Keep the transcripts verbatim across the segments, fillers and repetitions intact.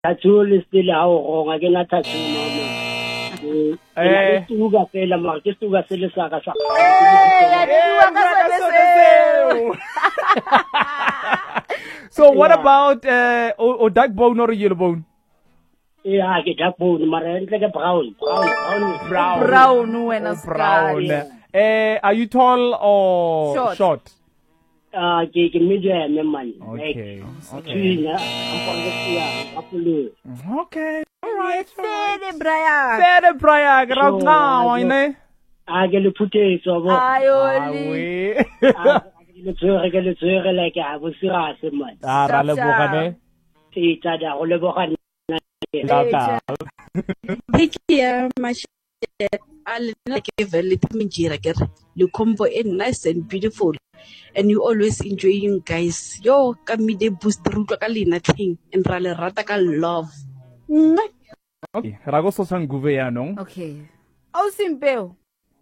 tattoo le still ha o ronga ke na tattoo mama eh tuga fela ma ke tuga se le saka sa So what about uh o dark bone or yellow bone? Yeah, ke dark bone mara entle ke brown brown brown brown brown when a brown. Eh, are you tall or short? short? Ah, ke ke medium man. Okay. Okay. Okay. All right. Fede Brian. Fede Brian, ra ngawa ine. Ah, ke le phute so bo. Ayoli. Le tsere ke le tsere like a bo sira se man. Ah, ra le bogane. Ke tsa da go le bogane. Tata. Hikia mashe alina ke vele timjira ke le combo is nice and beautiful and you always enjoying guys. Yo kamide boost rutwa ka lena thing and ra le rata ka love. Okay, ra go so sanguve ya no. Okay. Ausimpeo.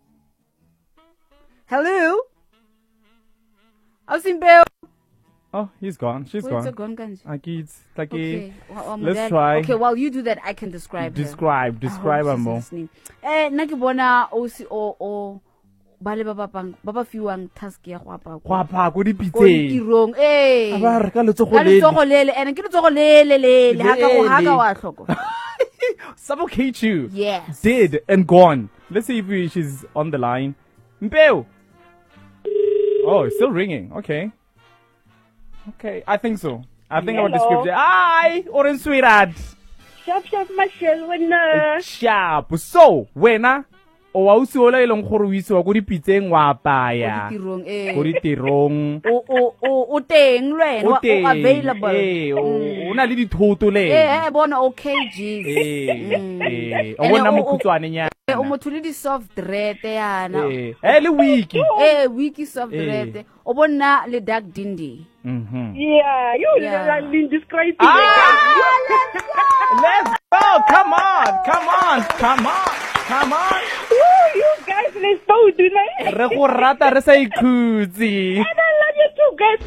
Hello? Ausimpeo. Oh, he's gone. She's Where's gone. gone? Like like Okay. Well, um, let's then, try. Okay, while you do that, I can describe her. Describe, describe her more. Eh, na ke bona o si o o bale ba bapang ba ba fiwang task ya go apa go apa go go dipitseng tirong eh ba re ka letsogo ka letsogo lele ene ke letsogo lele lele ha ka go ha ka wa hloko suffocate you. Yes. Dead and gone. Let's see if we, she's on the line. Mpeo. Oh, it's still ringing. Okay. Okay, I think so. I think our description. Hi, Orange sweetheart. Sharp, sharp, Michelle, winner. Sharp. So, wena o wa usi ola ilong gore o ise wa go dipitseng wa apaya. Go ditirong eh. Go ditirong. O o o o teng lwen o available. Eh, o na le dithoto le. Eh, eh bona okay G's. Eh, eh. O bona mokhutswane nya. Eh, o motho le di soft dread yana. Eh, eh le wiki. Eh, wiki soft dread. O bona le dark dindi. Mhm. Yeah, you Yeah. are describing Ah, it. let's go. Come on. Come on. Come on. Come on. Woo, you guys, let's go tonight. Re go rata re sa ikhutsi. And I love you too, guys.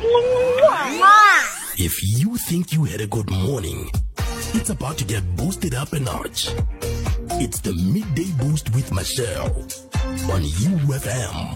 If you think you had a good morning, it's about to get boosted up a notch. It's the Midday Boost with Michelle on U F M.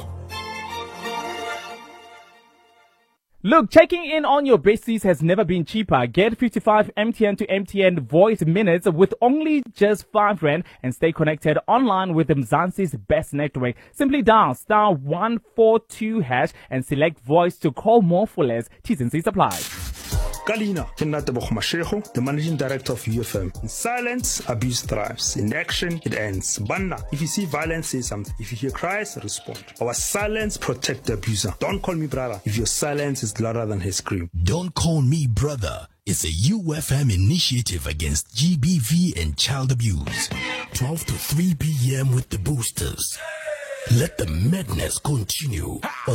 Look, checking in on your besties has never been cheaper. Get fifty-five M T N to M T N voice minutes with only just five rand and stay connected online with Mzansi's best network. Simply dial star one four two hash and select voice to call more for less. T's and C's apply. Kalina, Kinatabo Mashego, the managing director of U F M. In silence, abuse thrives. In action, it ends. Banna, if you see violence, say something. If you hear cries, respond. Our silence protect the abuser. Don't call me brother if your silence is louder than his scream. Don't Call Me Brother is a U F M initiative against G B V and child abuse. twelve to three p m with the boosters. Let the madness continue on